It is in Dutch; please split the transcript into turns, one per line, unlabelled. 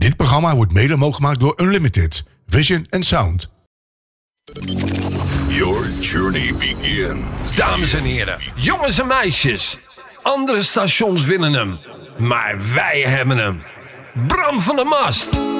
Dit programma wordt mede mogelijk gemaakt door Unlimited, Vision and Sound.
Your journey begins.
Dames en heren, jongens en meisjes. Andere stations winnen hem, maar wij hebben hem. Bram van der Mast.